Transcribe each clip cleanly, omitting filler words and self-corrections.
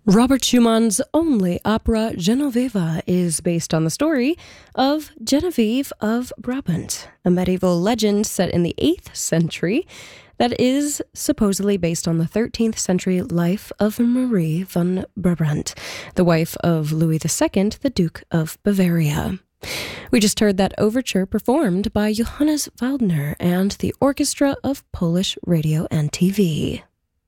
Robert Schumann's only opera, Genoveva, is based on the story of Genevieve of Brabant, a medieval legend set in the 8th century that is supposedly based on the 13th century life of Marie von Brabant, the wife of Louis II, the Duke of Bavaria. We just heard that overture performed by Johannes Waldner and the Orchestra of Polish Radio and TV.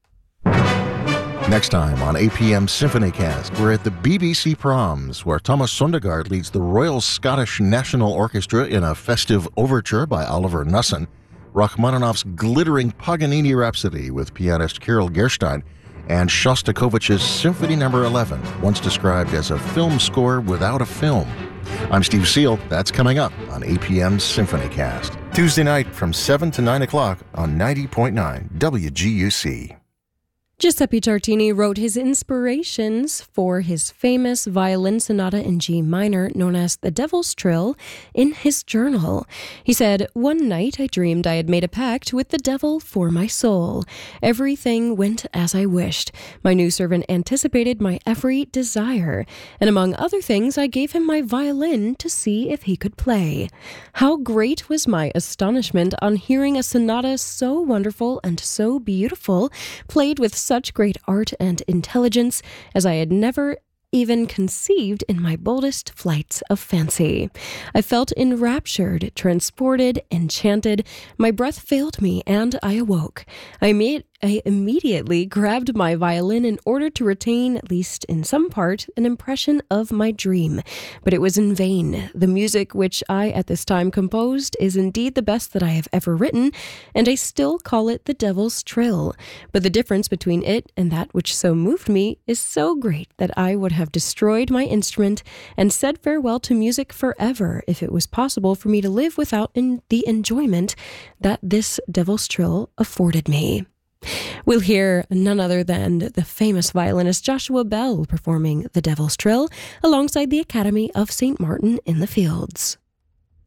Next time on APM Symphonycast, we're at the BBC Proms, where Thomas Sondergaard leads the Royal Scottish National Orchestra in a festive overture by Oliver Nussin, Rachmaninoff's glittering Paganini Rhapsody with pianist Kirill Gerstein, and Shostakovich's Symphony No. 11, once described as a film score without a film. I'm Steve Seal. That's coming up on APM Symphonycast. Tuesday night from 7 to 9 o'clock on 90.9 WGUC. Giuseppe Tartini wrote his inspirations for his famous violin sonata in G minor, known as The Devil's Trill, in his journal. He said, "One night I dreamed I had made a pact with the devil for my soul. Everything went as I wished. My new servant anticipated my every desire, and among other things I gave him my violin to see if he could play. How great was my astonishment on hearing a sonata so wonderful and so beautiful, played with such great art and intelligence as I had never even conceived in my boldest flights of fancy. I felt enraptured, transported, enchanted. My breath failed me, and I awoke. I immediately grabbed my violin in order to retain, at least in some part, an impression of my dream. But it was in vain. The music which I at this time composed is indeed the best that I have ever written, and I still call it the Devil's Trill. But the difference between it and that which so moved me is so great that I would have destroyed my instrument and said farewell to music forever if it was possible for me to live without the enjoyment that this Devil's Trill afforded me." We'll hear none other than the famous violinist Joshua Bell performing The Devil's Trill alongside the Academy of St. Martin in the Fields.